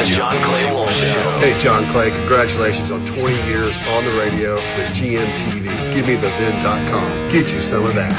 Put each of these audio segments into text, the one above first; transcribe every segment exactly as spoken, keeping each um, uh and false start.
John Clay Wolf Show. Hey, John Clay, congratulations on twenty years on the radio with G M T V. Give me the vin dot com. Get you some of that.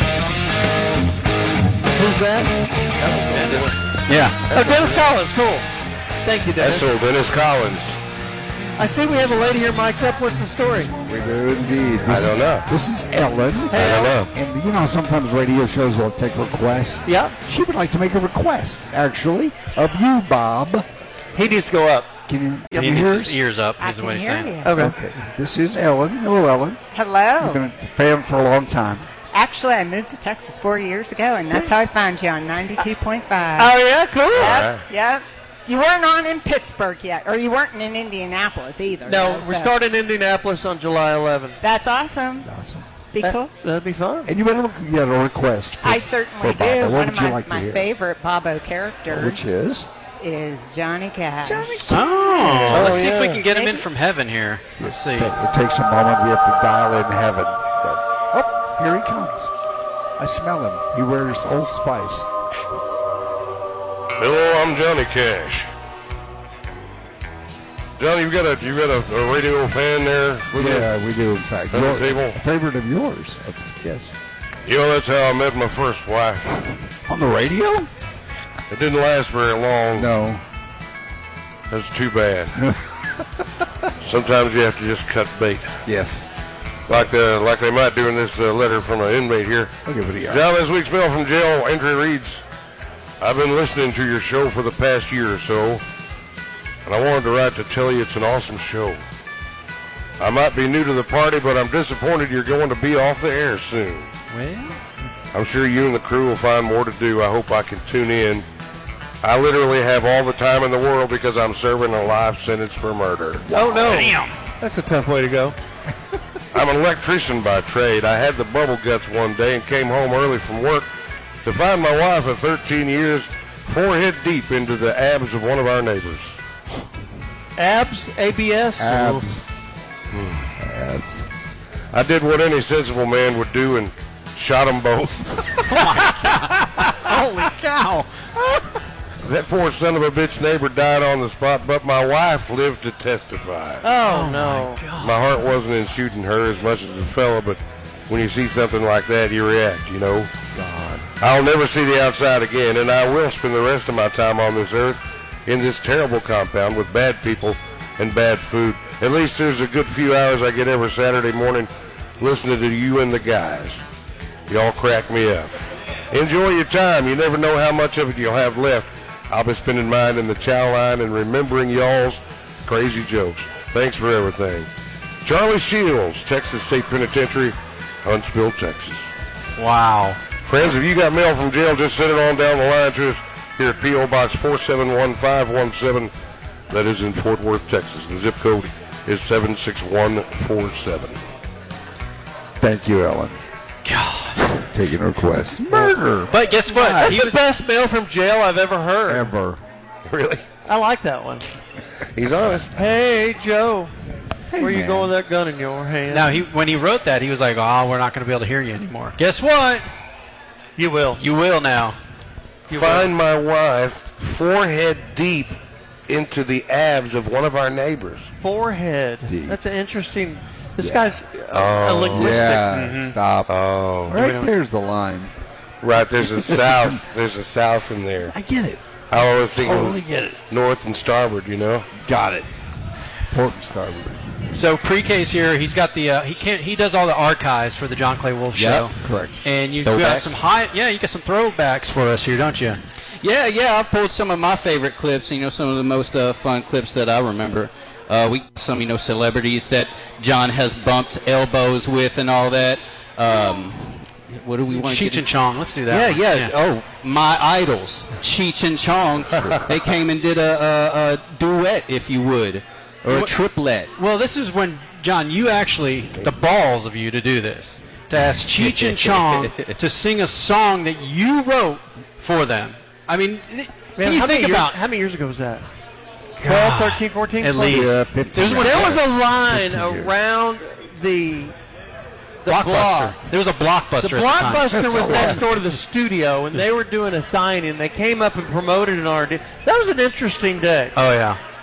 Who's that? Yeah. Oh, Dennis Collins. Cool. Thank you, Dennis. That's old Dennis Collins. I see we have a lady here mic'd up. What's the story? We do indeed. This I don't is, know. This is Ellen. Hey, I don't know. And you know, sometimes radio shows will take requests. Yeah. She would like to make a request, actually, of you, Bob. He needs to go up. Can you, Yeah, can He you needs hear his us? ears up. I Is can what he's hear saying. you. Okay. Okay. This is Ellen. Hello, Ellen. You've Hello. been a fan for a long time. Actually, I moved to Texas four years ago, and that's how I found you on ninety-two point five. Oh, yeah, cool. Yep, right. yep. You weren't on in Pittsburgh yet, or you weren't in Indianapolis either. No, though, we're so starting Indianapolis on July eleventh. That's awesome. Awesome. Be That- cool. That'd be fun. And you better look, you got a request. For, I certainly for Bob. do. What One would of you my, like to my hear? favorite Bobo characters Which is? is Johnny Cash. Oh, Oh, let's see if we yeah. can get him in Maybe. from heaven here. Let's see. It, it takes a moment. We have to dial in heaven. But, oh, here he comes. I smell him. He wears Old Spice. Hello, I'm Johnny Cash. Johnny, you got a you got a, a radio fan there with Yeah, we do, in fact. At the Your- table? A favorite of yours. Yes. you? You know, that's how I met my first wife. On the radio? It didn't last very long. No. That's too bad. Sometimes you have to just cut bait, Yes. like uh, like they might do in this uh, letter from an inmate here. Okay, what do you got? John, this week's mail from jail entry reads, I've been listening to your show for the past year or so, and I wanted to write to tell you it's an awesome show. I might be new to the party, but I'm disappointed you're going to be off the air soon. Well, I'm sure you and the crew will find more to do. I hope I can tune in. I literally have all the time in the world because I'm serving a life sentence for murder. Oh, no. damn. That's a tough way to go. I'm an electrician by trade. I had the bubble guts one day and came home early from work to find my wife of thirteen years forehead deep into the abs of one of our neighbors. Abs? A B S? Abs. Abs. I did what any sensible man would do and shot them both. Holy cow. That poor son of a bitch neighbor died on the spot, but my wife lived to testify. Oh, no. My heart wasn't in shooting her as much as the fella, but when you see something like that, you react, you know. God. I'll never see the outside again, and I will spend the rest of my time on this earth in this terrible compound with bad people and bad food. At least there's a good few hours I get every Saturday morning listening to you and the guys. Y'all crack me up. Enjoy your time. You never know how much of it you'll have left. I'll be spending mine in the chow line and remembering y'all's crazy jokes. Thanks for everything. Charlie Shields, Texas State Penitentiary, Huntsville, Texas. Wow. Friends, if you got mail from jail, just send it on down the line to us here at P O Box four seven one five one seven. That is in Fort Worth, Texas. The zip code is seven six one four seven. Thank you, Ellen. God. Taking requests. Murder. But guess what? That's He the was- best mail from jail I've ever heard. Ever. Really? I like that one. He's honest. Hey, Joe. Where you man. going with that gun in your hand? Now, he when he wrote that, he was like, oh, we're not going to be able to hear you anymore. Guess what? You will. You will now. Find my wife forehead deep into the abs of one of our neighbors. Forehead. Deep. That's an interesting. This guy's a, a linguistic. Yeah, stop. Oh. Right there's the line. Right, there's a south. There's a south in there. I get it. I always think it Totally was get it. north and starboard, you know? Got it. Port and starboard. So pre-case here, he's got the uh, he can't he does all the archives for the John Clay Wolf Yep, show. correct. And you've got Throwbacks? some high yeah, you got some throwbacks for us here, don't you? Yeah, yeah, I pulled some of my favorite clips, you know, some of the most uh, fun clips that I remember. Uh, we some, you know, celebrities that John has bumped elbows with and all that. Um, what do we want to Cheech get and Chong, let's do that. Yeah, one. yeah, Oh, my idols, Cheech and Chong. They came and did a, a, a duet, if you would, or a What- triplet. Well, this is when John, you actually the balls of you to do this. To ask Cheech and Chong to sing a song that you wrote for them. I mean, Man, can you how, think many about years, how many years ago was that? twelve, thirteen, fourteen? at least Yeah, fifteen. There's one- There was a line fifteen years. around the the Blockbuster. block. There was a blockbuster. The at the time. Blockbuster That's was all next right. door to the studio, and they were doing a signing. They came up and promoted an R D. That was an interesting day. Oh yeah.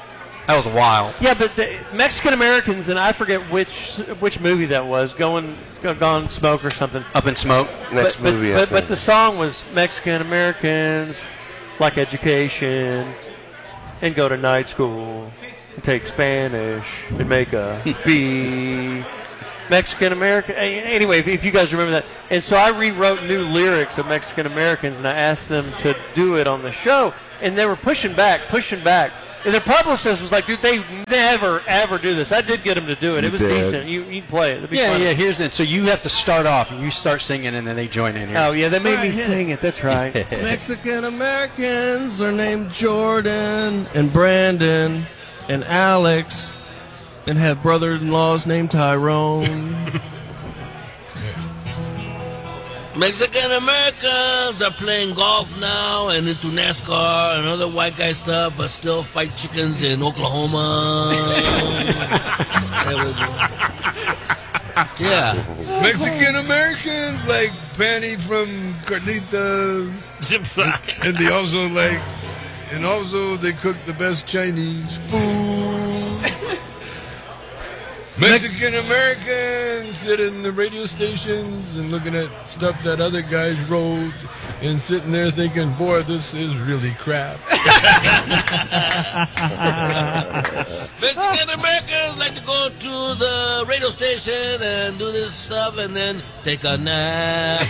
That was wild. Yeah, but the Mexican Americans, and I forget which which movie that was, going Gone Smoke or something. Up in Smoke. Next but, movie, but, I but, think. but the song was Mexican Americans like education and go to night school and take Spanish and make a B. Mexican American. Anyway, if you guys remember that. And so I rewrote new lyrics of Mexican Americans, and I asked them to do it on the show, and they were pushing back, pushing back. And their publicist was like, dude, they never, ever do this. I did get them to do it. You it was did. decent. You you play it. It'd be Yeah, fun. yeah. Here's the. So you have to start off, and you start singing, and then they join in here. Oh, yeah, they made All me right, hit sing it. That's right. Mexican Americans are named Jordan and Brandon and Alex and have brother-in-laws named Tyrone. Mexican Americans are playing golf now and into NASCAR and other white guy stuff, but still fight chickens in Oklahoma. There we go. Yeah. Mexican Americans like Penny from Carlitos, and they also like, and also they cook the best Chinese food. Mexican Americans sit in the radio stations and looking at stuff that other guys wrote and sitting there thinking, boy, this is really crap. Mexican Americans like to go to the radio station and do this stuff and then take a nap.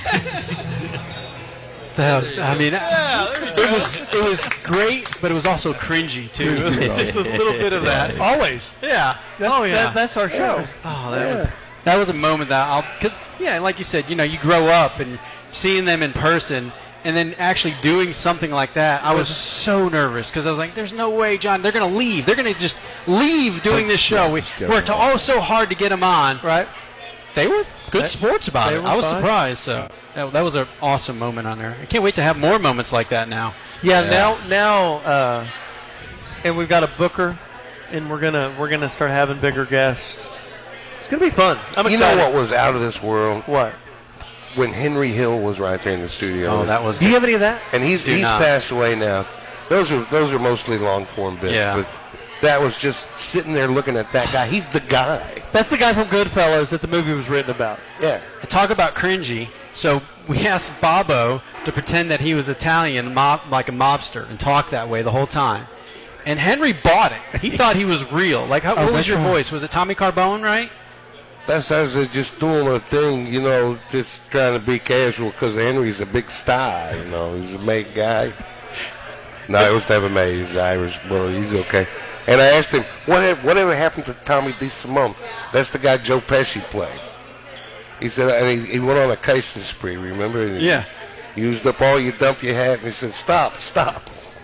That was, I mean, it was it was great, but it was also cringy too. It was just a little bit of that. Always. Yeah. That's, oh yeah. that- that's our show. Oh, that was that was a moment that I'll because yeah, like you said, you know, you grow up and seeing them in person, and then actually doing something like that. I was so nervous because I was like, "There's no way, John. They're gonna leave. They're gonna just leave doing this show. We worked oh so hard to get them on. Right. They were good They- sports about they it. were I was fine. surprised. So that, that was an awesome moment on there. I can't wait to have more moments like that now. Yeah, Yeah. now now uh, and we've got a booker, and we're gonna we're gonna start having bigger guests. It's gonna be fun. I'm You excited. know what was out of this world? What? When Henry Hill was right there in the studio. Oh, that was. Do you have any of that? And he's Do he's not. passed away now. Those are those are mostly long form bits. Yeah. But that was just sitting there looking at that guy. He's the guy. That's the guy from Goodfellas that the movie was written about. Yeah. Talk about cringy. So we asked Bobo to pretend that he was Italian, mob, like a mobster, and talk that way the whole time. And Henry bought it. He thought he was real. Like, how, what was your voice? Was it Tommy Carbone, right? That's as a just doing a thing, you know, just trying to be casual because Henry's a big star, you know. He's a made guy. No, it was never made. He's Irish, but he's okay. And I asked him, what, whatever happened to Tommy DeSimone? That's the guy Joe Pesci played. He said, and he, he went on a casing spree, remember? And he Yeah. used up all your dump you had, and he said, stop, stop.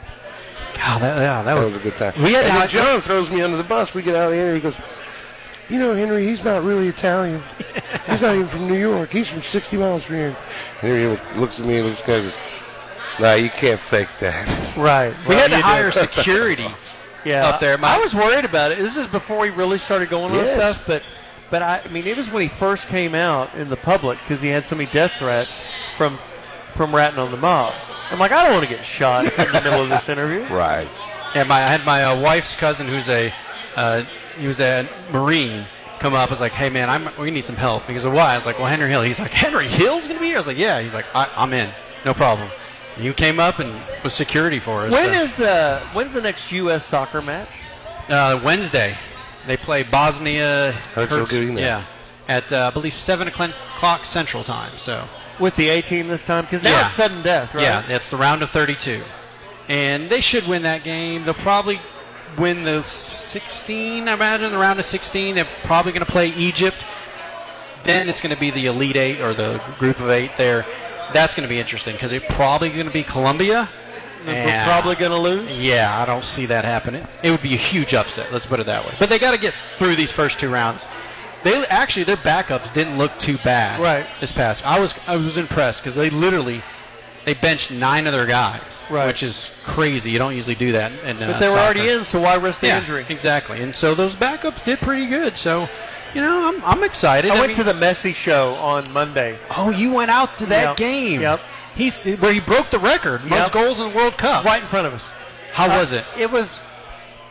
God, that, yeah, that, That was, was a good time. We had and to- then John throws me under the bus. We get out of there, and he goes, you know, Henry, he's not really Italian. He's not even from New York. He's from sixty miles from here. Henry looks at me and looks kind of goes, nah, you can't fake that. Right. we had to you hire do. security Yeah, up there. I was worried about it. This is before he really started going on Yes. stuff, but but I, I mean, it was when he first came out in the public because he had so many death threats from from ratting on the mob. I'm like, I don't want to get shot in the middle of this interview. Right. And my, I had my uh, wife's cousin, who's a, uh, he was a Marine, come up. I was like, hey man, I'm, we need some help. He goes, why? I was like, well, Henry Hill. He's like, Henry Hill's gonna be here? I was like, yeah. He's like, I, I'm in, no problem. And he came up and was security for us. When so. is the when's the next U S soccer match? Uh, Wednesday, they play Bosnia. Herzegovina. Yeah, at uh, I believe seven o'clock Central Time. So With the A team this time? Because now Yeah. it's sudden death, right? yeah, it's the round of thirty-two, and they should win that game. They'll probably win the sixteen. I imagine the round of sixteen. They're probably going to play Egypt. Then it's going to be the Elite Eight or the Group of Eight there. That's going to be interesting because it's probably going to be Colombia. We're And- probably going to lose. Yeah, I don't see that happening. It would be a huge upset. Let's put it that way. But they got to get through these first two rounds. They actually their backups didn't look too bad. Right. This past, I was I was impressed because they literally they benched nine of their guys, Right. which is crazy. You don't usually do that. In, uh, But they were soccer. already in, so why risk the Yeah, injury? exactly. And so those backups did pretty good. So, you know, I'm I'm excited. I went mean- to the Messi show on Monday. Oh, you went out to that Yep. game. Yep. He's where he broke the record, most Yep. goals in the World Cup. Right in front of us. How Uh, was it? It was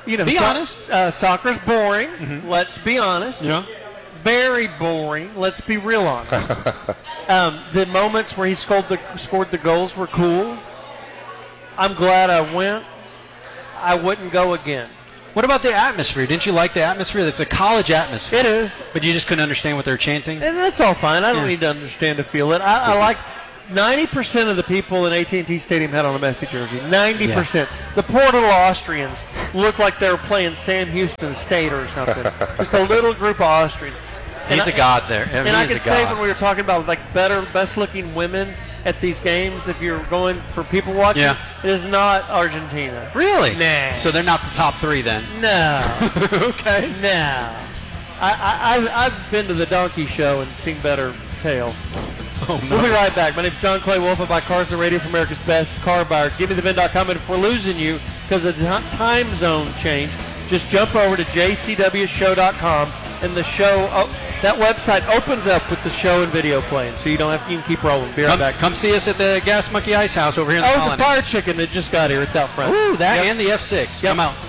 you know, Be so- honest. Uh, soccer's boring. Let's be honest. Yeah. Very boring. Let's be real honest. um, the moments where he scored the scored the goals were cool. I'm glad I went. I wouldn't go again. What about the atmosphere? Didn't you like the atmosphere? It's a college atmosphere. It is. But you just couldn't understand what they were chanting? And that's all fine. I don't Yeah. need to understand to feel it. I, I like ninety percent of the people in A T and T Stadium had on a Messi jersey. ninety percent. The poor little Austrians looked like they were playing Sam Houston State or something. Just a little group of Austrians. He's And a I- god there. I mean, And I he's could a say god. when we were talking about like better, best-looking women at these games, if you're going for people watching, Yeah. it is not Argentina. Really? Nah. So they're not the top three then? No. Okay. No. I, I, I've, I've been to the Donkey Show and seen better tail. Oh, We'll be right back. My name's John Clay Wolf. I buy cars on the radio for America's Best Car Buyer. Give me the vin dot com. And if we're losing you because of the ti- time zone change, just jump over to j c w show dot com and the show, oh, that website opens up with the show and video playing, so you don't have you can keep rolling. Be right Come, back. come see us at the Gas Monkey Ice House over here in the Oh, the colony. Fire Chicken that just got here. It's out front. Ooh, that Yep. and the F six. Come out.